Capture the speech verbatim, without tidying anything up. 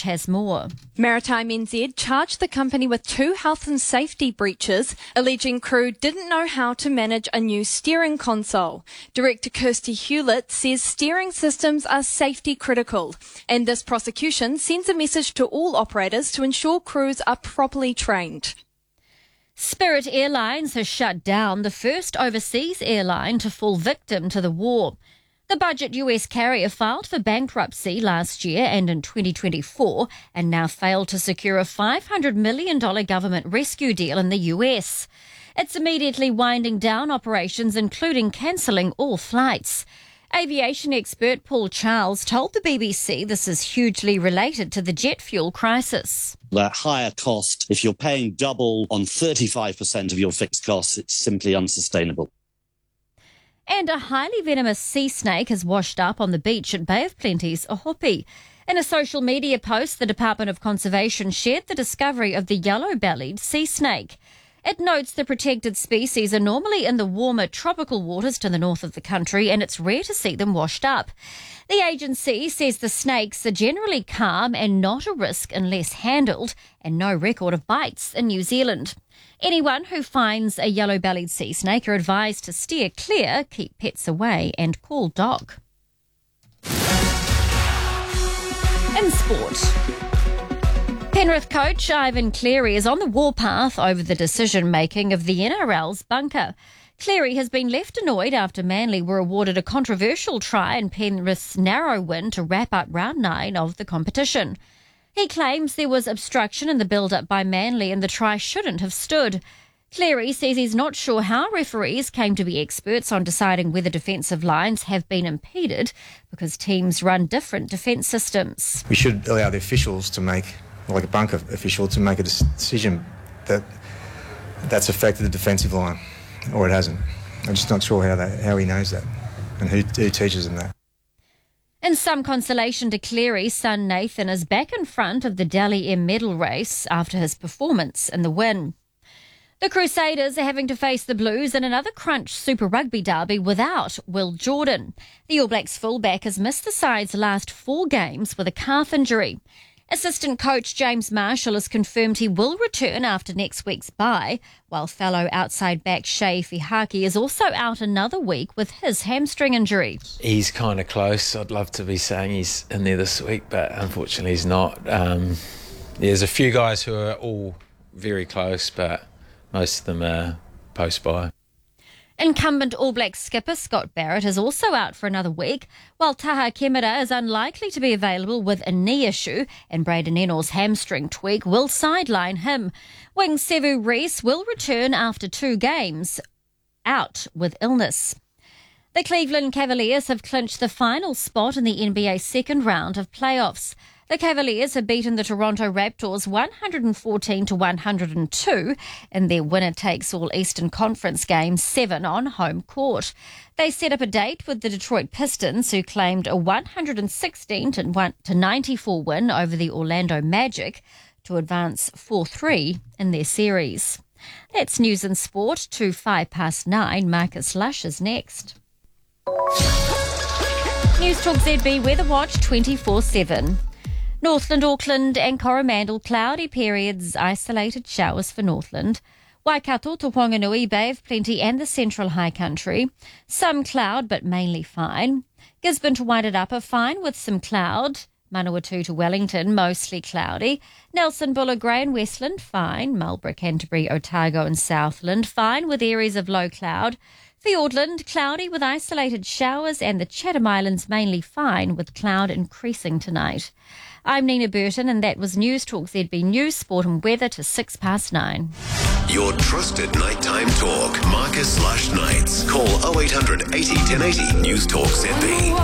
Lash has more. Maritime N Z charged the company with two health and safety breaches, alleging crew didn't know how to manage a new steering console. Director Kirsty Hewlett says steering systems are safety critical, and this prosecution sends a message to all operators to ensure crews are properly trained. Spirit Airlines has shut down the first overseas airline to fall victim to the war. The budget U S carrier filed for bankruptcy last year and in twenty twenty-four and now failed to secure a five hundred million dollars government rescue deal in the U S. It's immediately winding down operations, including cancelling all flights. Aviation expert Paul Charles told the B B C this is hugely related to the jet fuel crisis. That higher cost, if you're paying double on thirty-five percent of your fixed costs, it's simply unsustainable. And a highly venomous sea snake has washed up on the beach at Bay of Plenty's Ohope. In a social media post, the Department of Conservation shared the discovery of the yellow-bellied sea snake. It notes the protected species are normally in the warmer tropical waters to the north of the country, and it's rare to see them washed up. The agency says the snakes are generally calm and not a risk unless handled, and no record of bites in New Zealand. Anyone who finds a yellow-bellied sea snake are advised to steer clear, keep pets away, and call Doc. In sport. Penrith coach Ivan Cleary is on the warpath over the decision-making of the N R L's bunker. Cleary has been left annoyed after Manly were awarded a controversial try in Penrith's narrow win to wrap up round nine of the competition. He claims there was obstruction in the build-up by Manly and the try shouldn't have stood. Cleary says he's not sure how referees came to be experts on deciding whether defensive lines have been impeded because teams run different defence systems. We should allow the officials to make, like a bunker official, to make a decision that that's affected the defensive line, or it hasn't. I'm just not sure how that, how he knows that and who, who teaches him that. In some consolation to Cleary, son Nathan is back in front of the Dally M medal race after his performance in the win. The Crusaders are having to face the Blues in another crunch Super Rugby derby without Will Jordan. The All Blacks fullback has missed the side's last four games with a calf injury. Assistant coach James Marshall has confirmed he will return after next week's bye, while fellow outside back Shea Fihaki is also out another week with his hamstring injury. He's kind of close. I'd love to be saying he's in there this week, but unfortunately he's not. Um, there's a few guys who are all very close, but most of them are post-bye. Incumbent All Black skipper Scott Barrett is also out for another week, while Taha Kemera is unlikely to be available with a knee issue, and Braden Ennell's hamstring tweak will sideline him. Wing Sevu Reece will return after two games, out with illness. The Cleveland Cavaliers have clinched the final spot in the N B A second round of playoffs. The Cavaliers have beaten the Toronto Raptors one hundred fourteen to one hundred two in their winner-takes-all Eastern Conference Game seven on home court. They set up a date with the Detroit Pistons, who claimed a one hundred sixteen to ninety-four win over the Orlando Magic to advance four three in their series. That's news and sport to five past nine. Marcus Lush is next. News Talk Z B Weather Watch twenty-four seven. Northland, Auckland and Coromandel, cloudy periods, isolated showers for Northland. Waikato to Whanganui, Bay of Plenty and the Central High Country. Some cloud, but mainly fine. Gisborne to Wairarapa, fine with some cloud. Manawatu to Wellington, mostly cloudy. Nelson, Buller, Grey and Westland, fine. Marlborough, Canterbury, Otago and Southland, fine with areas of low cloud. Fiordland, cloudy with isolated showers, and the Chatham Islands mainly fine with cloud increasing tonight. I'm Nina Burton, and that was News Talk Z B News, Sport and Weather to six past nine. Your trusted nighttime talk, Marcus Lush Nights. Call oh eight hundred eighty ten eighty News Talk Z B.